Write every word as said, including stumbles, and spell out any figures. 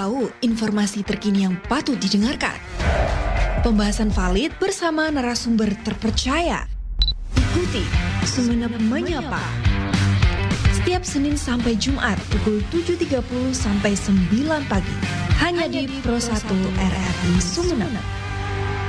tahu informasi terkini yang patut didengarkan? Pembahasan valid bersama narasumber terpercaya. Ikuti Sumeneb Menyapa. Setiap Senin sampai Jumat pukul tujuh tiga puluh sampai sembilan pagi. Hanya di Pro satu R R I Sumeneb.